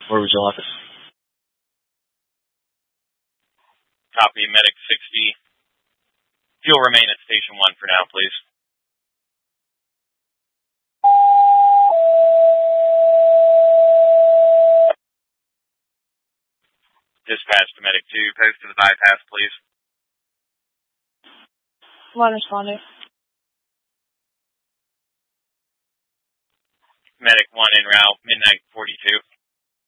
Where was your office? Copy, Medic 60. You'll remain at Station 1 for now, please. Dispatch to Medic 2. Post to the bypass, please. 1 responding. Medic 1 en route, midnight 42.